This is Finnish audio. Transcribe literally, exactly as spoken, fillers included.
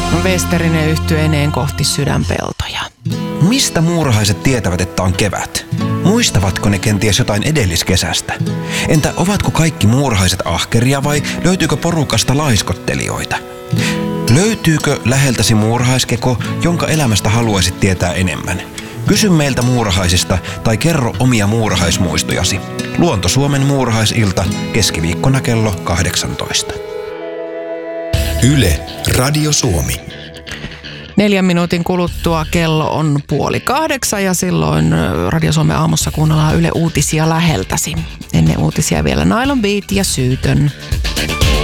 Westerinen yhtyeineen kohti sydänpeltoja. Mistä muurahaiset tietävät, että on kevät? Muistavatko ne kenties jotain edelliskesästä? Entä ovatko kaikki muurahaiset ahkeria vai löytyykö porukasta laiskottelijoita? Löytyykö läheltäsi muurahaiskeko, jonka elämästä haluaisit tietää enemmän? Kysy meiltä muurahaisista tai kerro omia muurahaismuistojasi. Luonto Suomen muurahaisilta keskiviikkona kello kahdeksantoista. Yle, Radio Suomi. Neljän minuutin kuluttua kello on puoli kahdeksan ja silloin Radio Suomen aamussa kuunnellaan Yle Uutisia läheltäsi. Ennen uutisia vielä Nylon Beat ja Syytön.